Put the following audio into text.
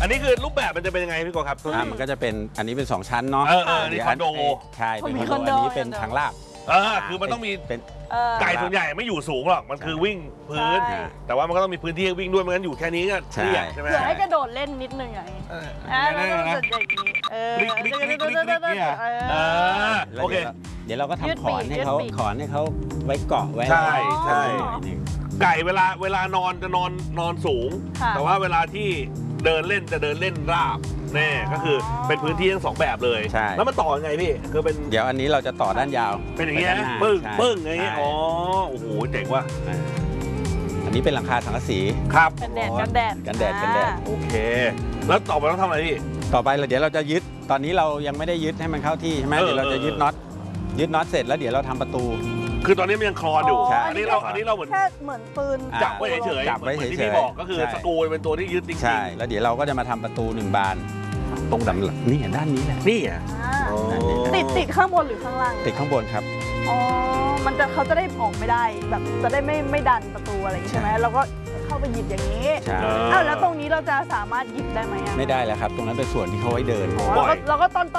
นนี้คือรูปแบบมันจะเป็นยังไงพี่กอครับมันก็จะเป็นอันนี้เป็น2ชั้นเนาะนี่คอนโดใช่เป็นคอนโดอันนี้เป็นทางลาดคือมันต้องมีเป็นไก่ส่วนใหญ่ไม่อยู่สูงหรอกมันคือวิ่งพื้นแต่ว่ามันก็ต้องมีพื้นที่ให้วิ่งด้วยไม่งั้นอยู่แค่นี้ก็เรียกใช่ไหมเผื่อให้กระโดดเล่นนิดนึงอย่างนี้แล้วก็จะอย่างนี้โอเคเดี๋ยวเราก็ทำขอนให้เขาไว้เกาะไว้ใช่ไก่เวลานอนจะนอนสูงแต่ว่าเวลาที่เดินเล่นจะเดินเล่นราบแน่ก็คือเป็นพื้นที่ทั้ง2แบบเลยแล้วมันต่อยังไงพี่คือเป็นเดี๋ยวอันนี้เราจะต่อด้านยาวเป็นอย่างเงี้ยปึ้งอย่างเงี้ยอ๋อโอ้โหเจ๋งว่ะอันนี้เป็นหลังคาสังกะสีครับกันแดดโอเคแล้วต่อไปต้องทำอะไรพี่ต่อไปเดี๋ยวเราจะยึดตอนนี้เรายังไม่ได้ยึดให้มันเข้าที่ใช่ไหมเดี๋ยวเราจะยึดน็อตเสร็จแล้วเดี๋ยวเราทำประตูคือตอนนี้มันยังคลอนอยู่อันนี้เราเหมือนแค่เหมือนปืนจับไว้เฉยๆที่พี่บอกก็คือสกรูเป็นตัวที่ยึดจริงๆใช่แล้วเดี๋ยวเราก็จะมาทำประตู1 บานตรงนี่ด้านนี้แหละนี่อ่ะติดข้างบนหรือข้างล่างติดข้างบนครับอ๋อเขาจะได้ออกไม่ได้แบบจะได้ไม่ดันประตูอะไรใช่ไหมเราก็เข้าไปหยิบอย่างนี้แล้วตรงนี้เราจะสามารถหยิบได้ไหมไม่ได้แล้วครับตรงนั้นเป็นส่วนที่เขาไว้เดินเราก็ต้น